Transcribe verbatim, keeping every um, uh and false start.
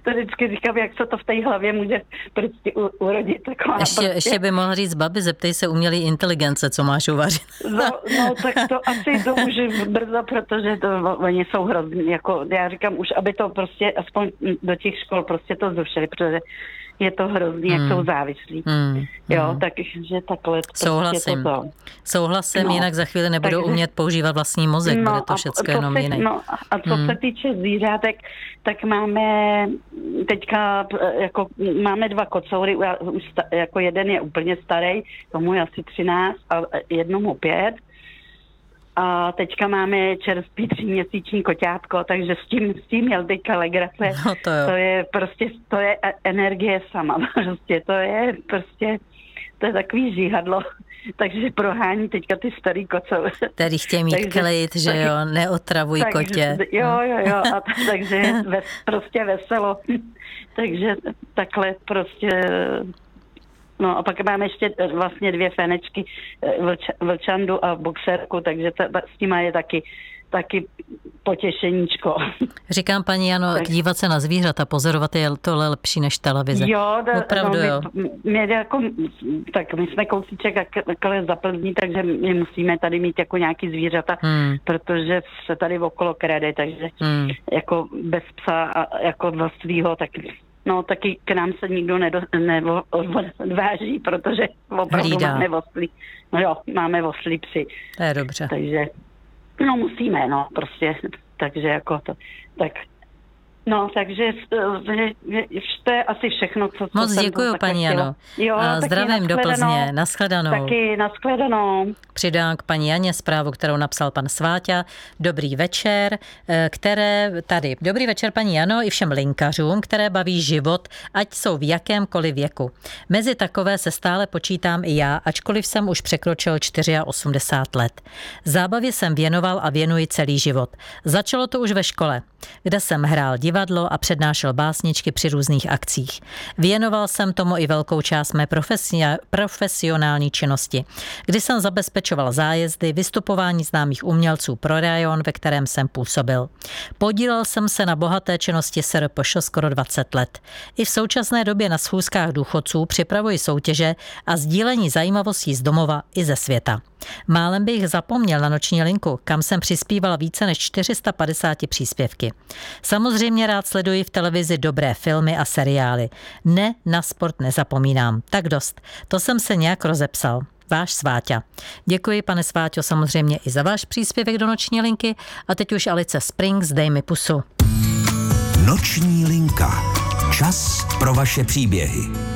to vždycky říkám, jak se to v té hlavě může prostě u, urodit. Taková ještě, prostě. ještě by mohl říct, babi, zeptej se umělé inteligence, co máš uvařit. No, no, tak to asi to už brzo, protože to, oni jsou hrozný, jako já říkám už, aby to prostě aspoň do těch škol prostě to zrušili, protože je to hrozný, hmm. jak jsou závislí. Hmm. Jo, hmm. takže takhle. Souhlasím. To to. Souhlasím, no, jinak za chvíli nebudou takže, umět používat vlastní mozek, no, bude to všechno jenom jiný. No a co hmm. se týče zvířátek, tak máme teďka, jako máme dva kocoury, už jako jeden je úplně starý, tomu je asi třináct a jednomu pět. A teďka máme čerstvý tříměsíční koťátko, takže s tím, s tím měl teďka legrace. No to, to je prostě, to je energie sama. Prostě to je prostě, to je takový žíhadlo. Takže prohání teďka ty starý kocoury. Tady chtějí mít klid, že jo, neotravuj takže, kotě. Jo, jo, jo, a t- takže ves, prostě veselo. Takže takhle prostě... No a pak máme ještě vlastně dvě fenečky, vlč, vlčandu a boxerku, takže ta, ta, s tím je taky, taky potěšeníčko. Říkám paní Jano, tak. Dívat se na zvířata, pozorovat je to lepší než televize. Jo, da, opravdu no, jo. My, my, jako, tak my jsme kousíček takhle za Plzní, takže my musíme tady mít jako nějaký zvířata, hmm. protože se tady okolo krade, takže hmm. jako bez psa a jako vlastního, tak... No, taky k nám se nikdo nedo, neodváží, protože opravdu Hlídá. máme oslí. No jo, máme oslí psy. To je dobře. Takže, no musíme, no, prostě, takže jako to, tak, no, takže to je asi všechno, co, co Moc jsem děkuju, paní Jano. Jo, zdravím do Plzně, nashledanou. Taky nashledanou. Přidám k paní Janě zprávu, kterou napsal pan Sváťa. Dobrý večer, které tady. Dobrý večer, paní Jano, i všem linkařům, které baví život, ať jsou v jakémkoliv věku. Mezi takové se stále počítám i já, ačkoliv jsem už překročil osmdesát čtyři let. Zábavě jsem věnoval a věnuji celý život. Začalo to už ve škole, kde jsem hrál divadlo a přednášel básničky při různých akcích. Věnoval jsem tomu i velkou část mé profesionální činnosti, kdy jsem zabezpečoval zájezdy, vystupování známých umělců pro rajon, ve kterém jsem působil. Podílel jsem se na bohaté činnosti S R P Š skoro dvacet let. I v současné době na schůzkách důchodců připravuji soutěže a sdílení zajímavostí z domova i ze světa. Málem bych zapomněl na noční linku, kam jsem přispíval více než čtyři sta padesát příspěvky. Samozřejmě rád sleduji v televizi dobré filmy a seriály. Ne, na sport nezapomínám. Tak dost. To jsem se nějak rozepsal. Váš Sváťa. Děkuji, pane Sváťo, samozřejmě i za váš příspěvek do noční linky a teď už Alice Springs, dej mi pusu. Noční linka. Čas pro vaše příběhy.